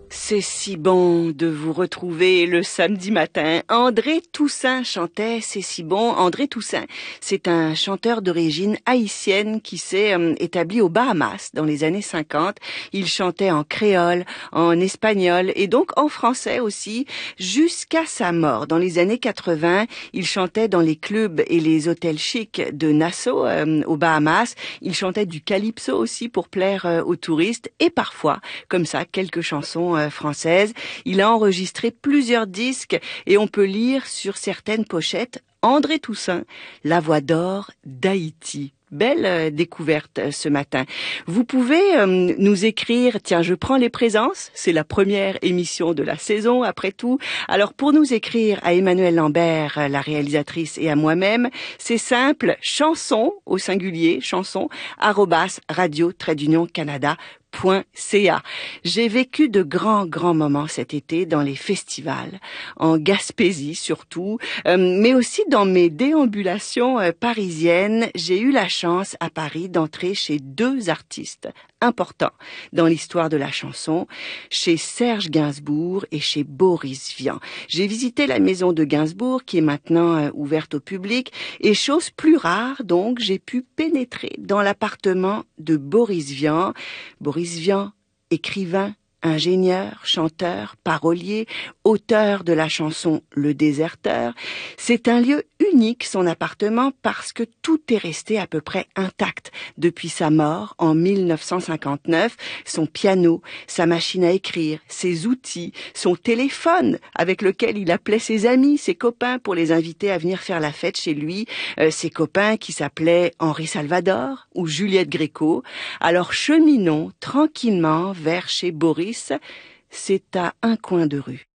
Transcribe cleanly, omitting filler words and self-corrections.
C'est si bon de vous retrouver le samedi matin. André Toussaint chantait C'est si bon. André Toussaint, c'est un chanteur d'origine haïtienne qui s'est établi aux Bahamas dans les années 50. Il chantait en créole, en espagnol et donc en français aussi jusqu'à sa mort. Dans les années 80, il chantait dans les clubs et les hôtels chics de Nassau aux Bahamas. Il chantait du calypso aussi pour plaire aux touristes et parfois, comme ça, quelques chansons française. Il a enregistré plusieurs disques et on peut lire sur certaines pochettes André Toussaint, la voix d'or d'Haïti. Belle découverte ce matin. Vous pouvez nous écrire, tiens, je prends les présences, c'est la première émission de la saison après tout. Alors pour nous écrire à Emmanuel Lambert, la réalisatrice, et à moi-même, c'est simple, chanson au singulier, chanson @radio-canada.ca. J'ai vécu de grands moments cet été dans les festivals, en Gaspésie surtout, mais aussi dans mes déambulations parisiennes. J'ai eu la chance à Paris d'entrer chez deux artistes importants dans l'histoire de la chanson, chez Serge Gainsbourg et chez Boris Vian. J'ai visité la maison de Gainsbourg qui est maintenant ouverte au public et chose plus rare donc, j'ai pu pénétrer dans l'appartement de Boris Vian. Boris Vian, écrivain, ingénieur, chanteur, parolier, auteur de la chanson Le Déserteur. C'est un lieu unique, son appartement, parce que tout est resté à peu près intact depuis sa mort en 1959. Son piano, sa machine à écrire, ses outils, son téléphone avec lequel il appelait ses amis, ses copains pour les inviter à venir faire la fête chez lui, ses copains qui s'appelaient Henri Salvador ou Juliette Gréco. Alors cheminons tranquillement vers chez Boris. C'est à un coin de rue.